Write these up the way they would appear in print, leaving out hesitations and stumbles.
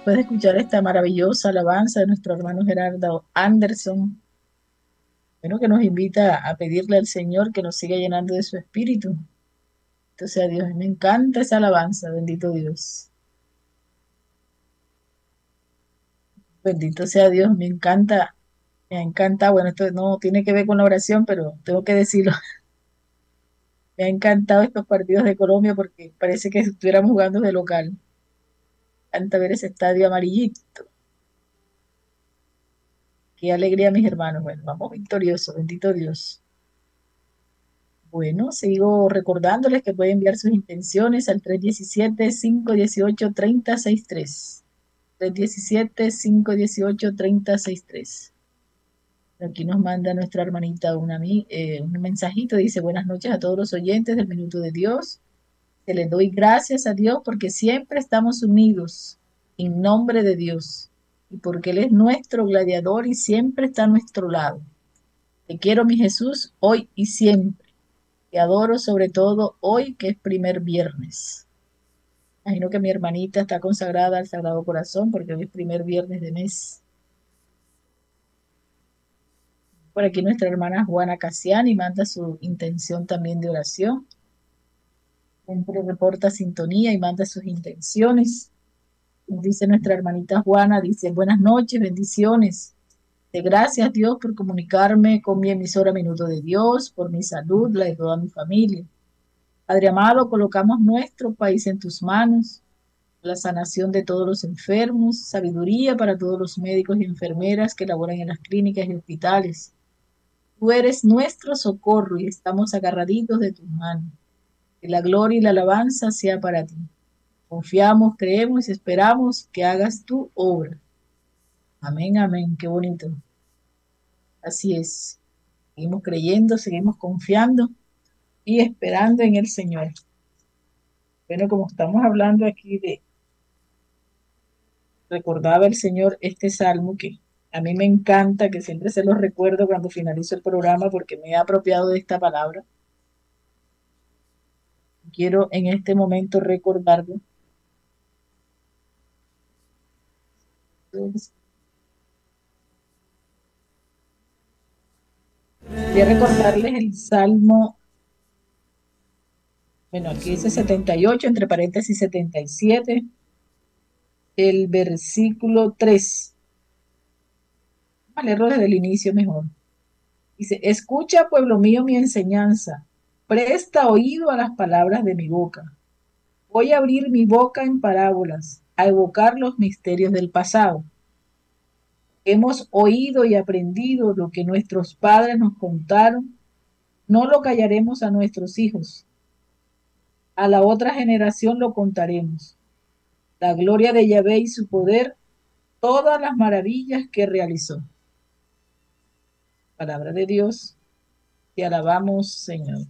Después de escuchar esta maravillosa alabanza de nuestro hermano Gerardo Anderson, bueno, que nos invita a pedirle al Señor que nos siga llenando de su espíritu. Entonces, a Dios, me encanta esa alabanza, bendito Dios. Bendito sea Dios, me encanta, bueno, esto no tiene que ver con la oración, pero tengo que decirlo, me ha encantado estos partidos de Colombia porque parece que estuviéramos jugando de local. Me encanta ver ese estadio amarillito. Qué alegría, mis hermanos. Bueno, vamos victoriosos, bendito Dios. Bueno, sigo recordándoles que pueden enviar sus intenciones al 317-518-3063. 317-518-3063. Aquí nos manda nuestra hermanita un mensajito, dice: buenas noches a todos los oyentes del Minuto de Dios. Que le doy gracias a Dios porque siempre estamos unidos en nombre de Dios y porque Él es nuestro gladiador y siempre está a nuestro lado. Te quiero, mi Jesús, hoy y siempre. Te adoro sobre todo hoy que es primer viernes. Imagino que mi hermanita está consagrada al Sagrado Corazón porque hoy es primer viernes de mes. Por aquí nuestra hermana Juana Casiani manda su intención también de oración. Siempre reporta sintonía y manda sus intenciones. Dice nuestra hermanita Juana, dice: buenas noches, bendiciones. De gracias Dios por comunicarme con mi emisora Minuto de Dios, por mi salud, la de toda mi familia. Padre amado, colocamos nuestro país en tus manos, la sanación de todos los enfermos, sabiduría para todos los médicos y enfermeras que laboran en las clínicas y hospitales. Tú eres nuestro socorro y estamos agarraditos de tus manos. Que la gloria y la alabanza sea para ti. Confiamos, creemos y esperamos que hagas tu obra. Amén, amén. Qué bonito. Así es. Seguimos creyendo, seguimos confiando y esperando en el Señor. Bueno, como estamos hablando aquí recordaba el Señor este salmo que a mí me encanta, que siempre se los recuerdo cuando finalizo el programa porque me he apropiado de esta palabra. Quiero en este momento recordarlo. Quería recordarles el salmo, bueno, aquí dice 78, entre paréntesis 77, el versículo 3. Vamos a leerlo desde el inicio mejor. Dice: escucha, pueblo mío, mi enseñanza, presta oído a las palabras de mi boca. Voy a abrir mi boca en parábolas, a evocar los misterios del pasado. Hemos oído y aprendido lo que nuestros padres nos contaron, no lo callaremos a nuestros hijos. A la otra generación lo contaremos. La gloria de Yahvé y su poder, todas las maravillas que realizó. Palabra de Dios, te alabamos, Señor.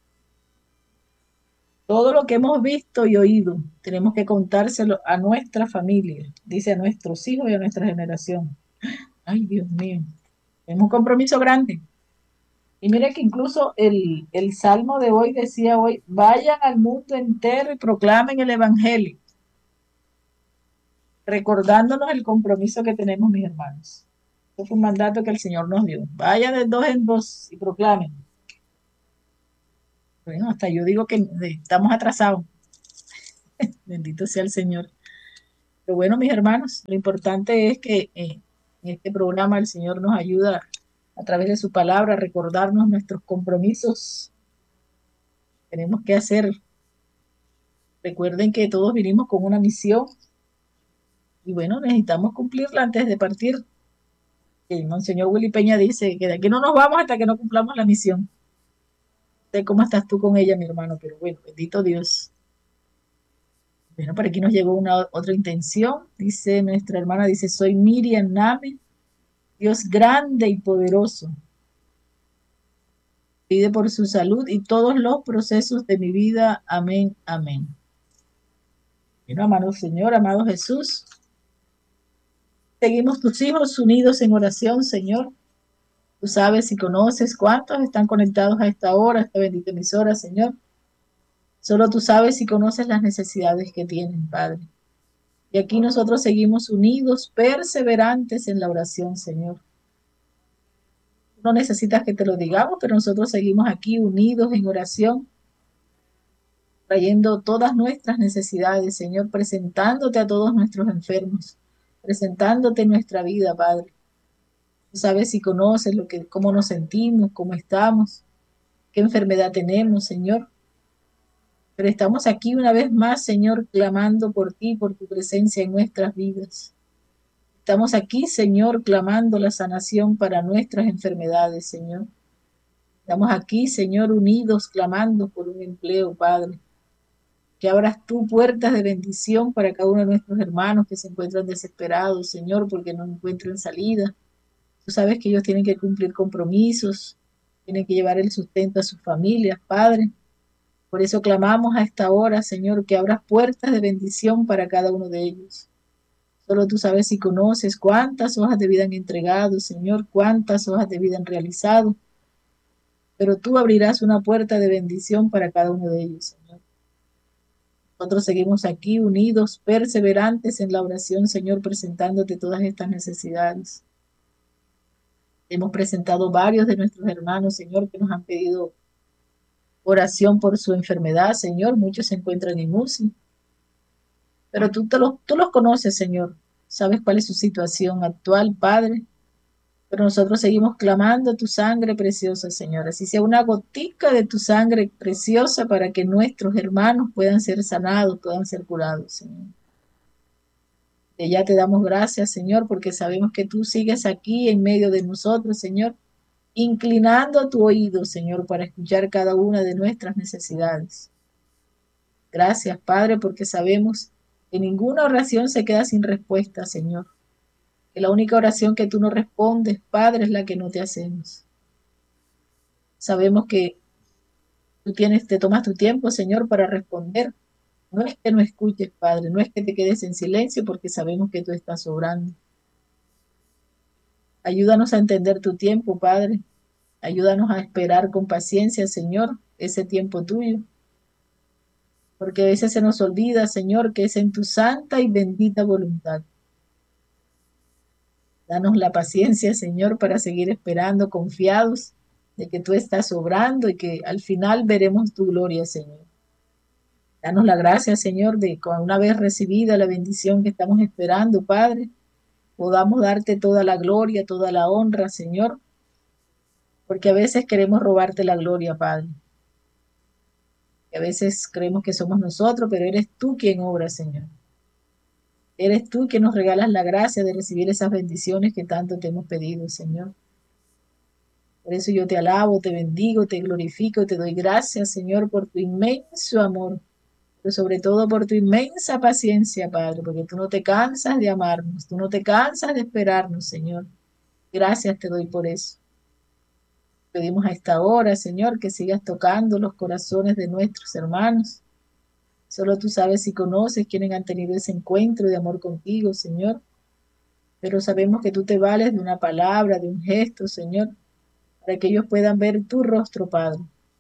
Todo lo que hemos visto y oído, tenemos que contárselo a nuestra familia, dice, a nuestros hijos y a nuestra generación. Ay, Dios mío, es un compromiso grande. Y mire que incluso el salmo de hoy decía hoy: vayan al mundo entero y proclamen el evangelio, recordándonos el compromiso que tenemos, mis hermanos. Este fue un mandato que el Señor nos dio. Vayan de dos en dos y proclamen. Bueno, hasta yo digo que estamos atrasados. Bendito sea el Señor. Pero bueno, mis hermanos, lo importante es que en este programa el Señor nos ayuda a través de su palabra a recordarnos nuestros compromisos. Tenemos que hacer. Recuerden que todos vinimos con una misión y bueno, necesitamos cumplirla antes de partir. El Monseñor Willy Peña dice que de aquí no nos vamos hasta que no cumplamos la misión. No sé cómo estás tú con ella, mi hermano, pero bueno, bendito Dios. Bueno, por aquí nos llegó una otra intención. Dice nuestra hermana, dice: soy Miriam Name, Dios grande y poderoso. Pide por su salud y todos los procesos de mi vida. Amén, amén. Bueno, amado Señor, amado Jesús, seguimos tus hijos unidos en oración, Señor. Tú sabes y conoces cuántos están conectados a esta hora, a esta bendita emisora, Señor. Solo tú sabes y conoces las necesidades que tienen, Padre. Y aquí nosotros seguimos unidos, perseverantes en la oración, Señor. No necesitas que te lo digamos, pero nosotros seguimos aquí unidos en oración, trayendo todas nuestras necesidades, Señor, presentándote a todos nuestros enfermos, presentándote nuestra vida, Padre. Tú sabes y conoces cómo nos sentimos, cómo estamos, qué enfermedad tenemos, Señor. Pero estamos aquí una vez más, Señor, clamando por ti, por tu presencia en nuestras vidas. Estamos aquí, Señor, clamando la sanación para nuestras enfermedades, Señor. Estamos aquí, Señor, unidos, clamando por un empleo, Padre. Que abras tú puertas de bendición para cada uno de nuestros hermanos que se encuentran desesperados, Señor, porque no encuentran salida. Tú sabes que ellos tienen que cumplir compromisos, tienen que llevar el sustento a sus familias, Padre. Por eso clamamos a esta hora, Señor, que abras puertas de bendición para cada uno de ellos. Solo tú sabes y conoces cuántas hojas de vida han entregado, Señor, cuántas hojas de vida han realizado, pero tú abrirás una puerta de bendición para cada uno de ellos, Señor. Nosotros seguimos aquí unidos, perseverantes en la oración, Señor, presentándote todas estas necesidades. Hemos presentado varios de nuestros hermanos, Señor, que nos han pedido oración por su enfermedad, Señor. Muchos se encuentran en UCI, pero tú los conoces, Señor. Sabes cuál es su situación actual, Padre. Pero nosotros seguimos clamando tu sangre preciosa, Señor. Así sea una gotica de tu sangre preciosa para que nuestros hermanos puedan ser sanados, puedan ser curados, Señor. De ya te damos gracias, Señor, porque sabemos que tú sigues aquí en medio de nosotros, Señor, inclinando tu oído, Señor, para escuchar cada una de nuestras necesidades. Gracias, Padre, porque sabemos que ninguna oración se queda sin respuesta, Señor. Que la única oración que tú no respondes, Padre, es la que no te hacemos. Sabemos que te tomas tu tiempo, Señor, para responder. No es que no escuches, Padre, no es que te quedes en silencio, porque sabemos que tú estás obrando. Ayúdanos a entender tu tiempo, Padre. Ayúdanos a esperar con paciencia, Señor, ese tiempo tuyo. Porque a veces se nos olvida, Señor, que es en tu santa y bendita voluntad. Danos la paciencia, Señor, para seguir esperando, confiados de que tú estás obrando y que al final veremos tu gloria, Señor. Danos la gracia, Señor, de que una vez recibida la bendición que estamos esperando, Padre, podamos darte toda la gloria, toda la honra, Señor, porque a veces queremos robarte la gloria, Padre. Y a veces creemos que somos nosotros, pero eres tú quien obra, Señor. Eres tú quien nos regalas la gracia de recibir esas bendiciones que tanto te hemos pedido, Señor. Por eso yo te alabo, te bendigo, te glorifico, te doy gracias, Señor, por tu inmenso amor, pero sobre todo por tu inmensa paciencia, Padre, porque tú no te cansas de amarnos, tú no te cansas de esperarnos, Señor. Gracias te doy por eso. Pedimos a esta hora, Señor, que sigas tocando los corazones de nuestros hermanos. Solo tú sabes y conoces quiénes han tenido ese encuentro de amor contigo, Señor. Pero sabemos que tú te vales de una palabra, de un gesto, Señor, para que ellos puedan ver tu rostro, Padre.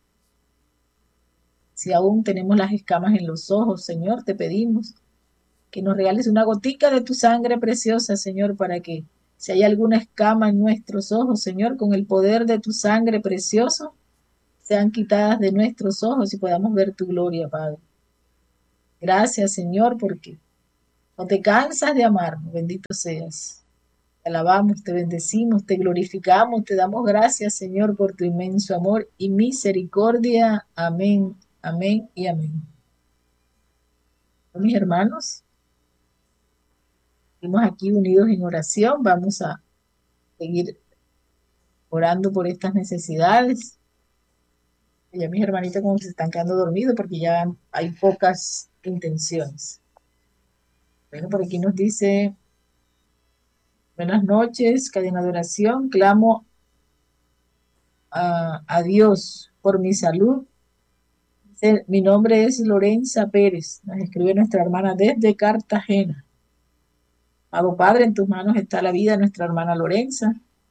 Si aún tenemos las escamas en los ojos, Señor, te pedimos que nos regales una gotica de tu sangre preciosa, Señor, para que si hay alguna escama en nuestros ojos, Señor, con el poder de tu sangre precioso, sean quitadas de nuestros ojos y podamos ver tu gloria, Padre. Gracias, Señor, porque no te cansas de amarnos, bendito seas. Te alabamos, te bendecimos, te glorificamos, te damos gracias, Señor, por tu inmenso amor y misericordia. Amén, amén y amén. Mis hermanos, estamos aquí unidos en oración, vamos a seguir orando por estas necesidades. Ya mis hermanitos como que se están quedando dormidos porque ya hay pocas intenciones. Bueno, por aquí nos dice, buenas noches, cadena de oración, clamo a Dios por mi salud. Mi nombre es Lorenza Pérez, nos escribe nuestra hermana desde Cartagena. Amado Padre, en tus manos está la vida de nuestra hermana Lorenza.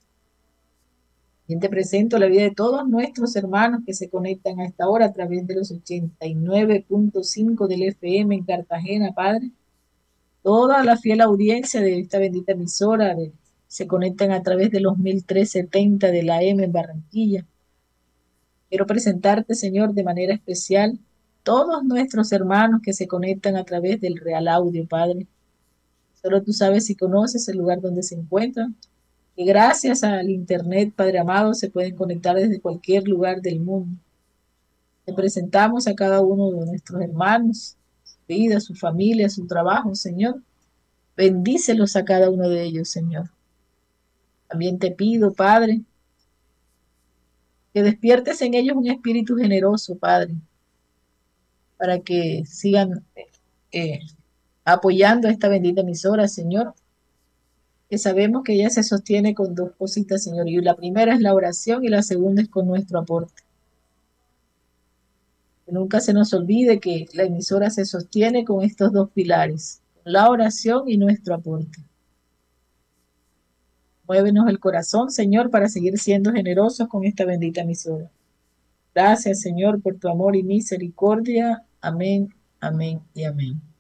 Y te presento la vida de todos nuestros hermanos que se conectan a esta hora a través de los 89.5 del FM en Cartagena, Padre. toda la fiel audiencia de esta bendita emisora, se conectan a través de los 1370 de la M en Barranquilla. Quiero presentarte, Señor, de manera especial todos nuestros hermanos que se conectan a través del Real Audio, Padre. Solo tú sabes y conoces el lugar donde se encuentran. Y gracias al Internet, Padre amado, se pueden conectar desde cualquier lugar del mundo. Te presentamos a cada uno de nuestros hermanos, su vida, su familia, su trabajo, Señor. Bendícelos a cada uno de ellos, Señor. También te pido, Padre, que despiertes en ellos un espíritu generoso, Padre, para que sigan eh, apoyando a esta bendita emisora, Señor, que sabemos que ella se sostiene con dos cositas, Señor, y la primera es la oración y la segunda es con nuestro aporte. Que nunca se nos olvide que la emisora se sostiene con estos dos pilares, la oración y nuestro aporte. Muévenos el corazón, Señor, para seguir siendo generosos con esta bendita emisora. Gracias, Señor, por tu amor y misericordia. Amén, amén y amén.